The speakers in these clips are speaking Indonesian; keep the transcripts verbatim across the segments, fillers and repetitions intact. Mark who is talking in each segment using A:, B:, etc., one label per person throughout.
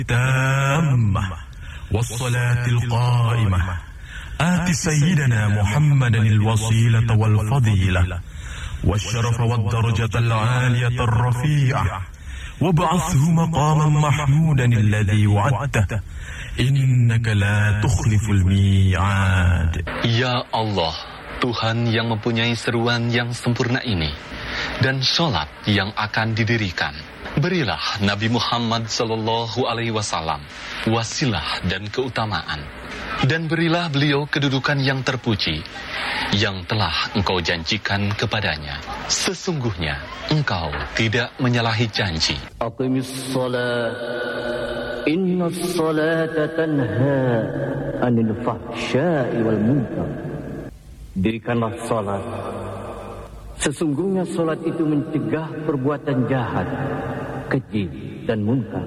A: تامة والصلاة القائمة آت سيدنا محمدا الوسيلة والفضيلة والشرف والدرجة العالية الرفيعة وابعثه مقاما محمودا الذي وعدته إنك لا تخلف الميعاد.
B: Ya Allah, Tuhan yang mempunyai seruan yang sempurna ini dan sholat yang akan didirikan, berilah Nabi Muhammad sallallahu alaihi wasallam wasilah dan keutamaan, dan berilah beliau kedudukan yang terpuji yang telah Engkau janjikan kepadanya. Sesungguhnya Engkau tidak menyalahi janji.
C: Aqimis shalah, innas salata tanha anil fahsya'i wal munkar. Dirikanlah salat. Sesungguhnya salat itu mencegah perbuatan jahat, keji dan munkar.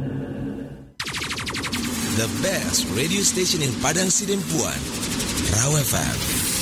D: The best radio station in Padang Sidempuan, Raw F M.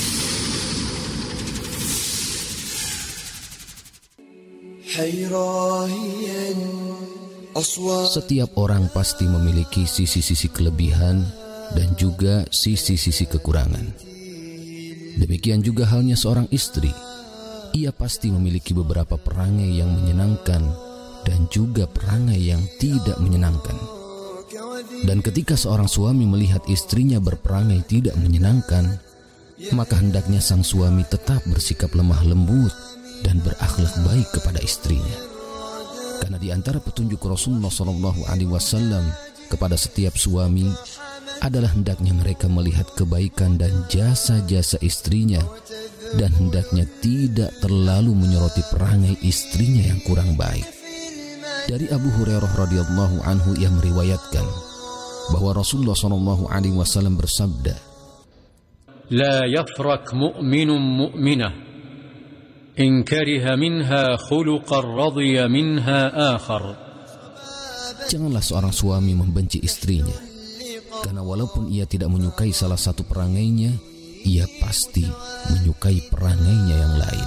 E: Setiap orang pasti memiliki sisi-sisi kelebihan dan juga sisi-sisi kekurangan. Demikian juga halnya seorang istri. Ia pasti memiliki beberapa perangai yang menyenangkan dan juga perangai yang tidak menyenangkan. Dan ketika seorang suami melihat istrinya berperangai tidak menyenangkan, maka hendaknya sang suami tetap bersikap lemah lembut dan berakhlak baik kepada istrinya. Karena di antara petunjuk Rasulullah shallallahu alaihi wasallam kepada setiap suami adalah hendaknya mereka melihat kebaikan dan jasa-jasa istrinya, dan hendaknya tidak terlalu menyoroti perangai istrinya yang kurang baik. Dari Abu Hurairah radhiyallahu anhu yang meriwayatkan bahwa Rasulullah shallallahu alaihi wasallam bersabda,
F: "La yafrak mu'minun mu'minah in kariha minha khuluqan radiya minha akhar."
E: Janganlah seorang suami membenci istrinya, karena walaupun ia tidak menyukai salah satu perangainya, ia pasti menyukai perangainya yang lain.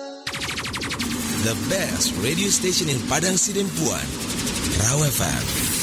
D: The best radio station in Padang Sidempuan, Raw F M.